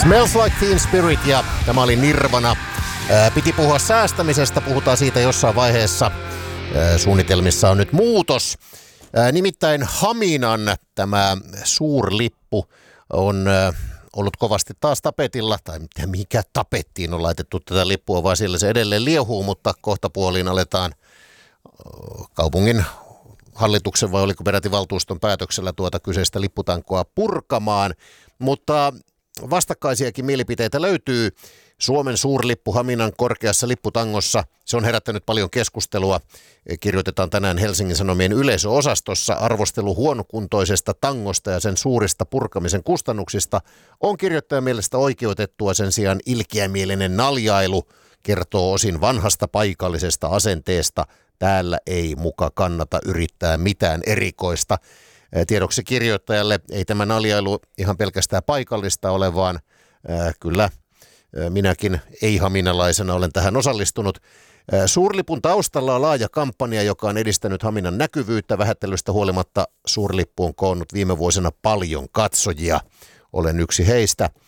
Smells Like Teen Spirit ja tämä oli Nirvana. Piti puhua säästämisestä, puhutaan siitä jossain vaiheessa. Suunnitelmissa on nyt muutos. Nimittäin Haminan tämä suurlippu on ollut kovasti taas tapetilla, tai mikä tapettiin on laitettu tätä lippua, vaan siellä se edelleen liehuu, mutta kohtapuoliin aletaan kaupungin hallituksen vai oliko peräti valtuuston päätöksellä tuota kyseistä lipputankoa purkamaan, mutta vastakkaisiakin mielipiteitä löytyy. Suomen suurlippu Haminan korkeassa lipputangossa, se on herättänyt paljon keskustelua. Kirjoitetaan tänään Helsingin Sanomien yleisöosastossa. Arvostelu huonokuntoisesta tangosta ja sen suurista purkamisen kustannuksista on kirjoittajan mielestä oikeutettua, sen sijaan ilkeämielinen naljailu kertoo osin vanhasta paikallisesta asenteesta. Täällä ei muka kannata yrittää mitään erikoista. Tiedoksi kirjoittajalle ei tämä naljailu ihan pelkästään paikallista ole, vaan kyllä minäkin ei-haminalaisena olen tähän osallistunut. Suurlipun taustalla on laaja kampanja, joka on edistänyt Haminan näkyvyyttä. Vähättelystä huolimatta suurlippu on koonnut viime vuosina paljon katsojia. Olen yksi heistä.